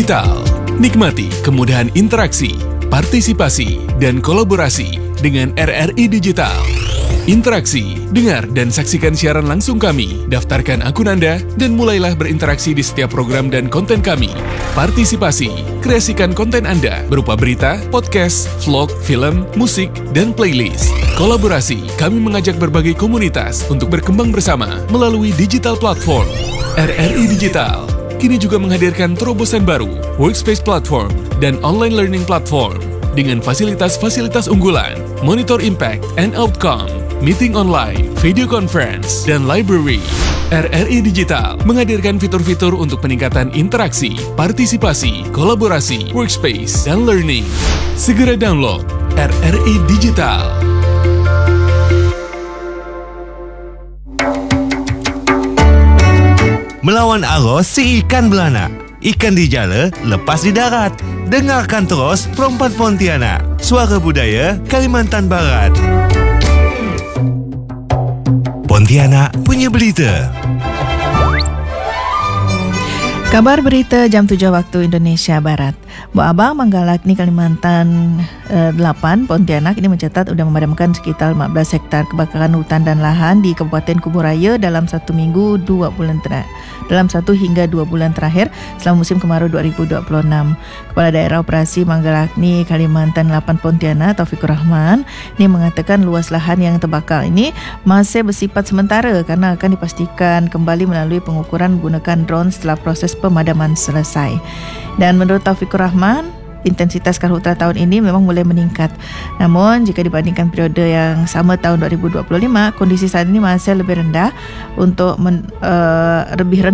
Digital. Nikmati kemudahan interaksi, partisipasi, dan kolaborasi dengan RRI Digital. Interaksi, dengar dan saksikan siaran langsung kami, daftarkan akun Anda, dan mulailah berinteraksi di setiap program dan konten kami. Partisipasi, kreasikan konten Anda berupa berita, podcast, vlog, film, musik, dan playlist. Kolaborasi, kami mengajak berbagai komunitas untuk berkembang bersama melalui digital platform. RRI Digital kini juga menghadirkan terobosan baru, workspace platform, dan online learning platform dengan fasilitas-fasilitas unggulan, monitor impact and outcome, meeting online, video conference, dan library. RRI Digital menghadirkan fitur-fitur untuk peningkatan interaksi, partisipasi, kolaborasi, workspace, dan learning. Segera download RRI Digital. Melawan arus si ikan belana. Ikan di jala, lepas di darat. Dengarkan terus Perempat Pontianak. Suara budaya Kalimantan Barat. Pontianak punya berita. Kabar berita jam 7 waktu Indonesia Barat. Bu Abang Manggalak ni Kalimantan 8 Pontianak ini mencatat sudah memadamkan sekitar 15 hektar kebakaran hutan dan lahan di Kabupaten Kuburaya dalam 1 hingga 2 bulan terakhir selama musim kemarau 2026. Kepala Daerah Operasi Manggalakni Kalimantan 8 Pontianak Taufikur Rahman ini mengatakan luas lahan yang terbakar ini masih bersifat sementara karena akan dipastikan kembali melalui pengukuran menggunakan drone setelah proses pemadaman selesai. Dan menurut Taufikur Rahman, intensitas karhutla tahun ini memang mulai meningkat. Namun jika dibandingkan periode yang sama tahun 2025, kondisi saat ini masih lebih rendah untuk lebih rendah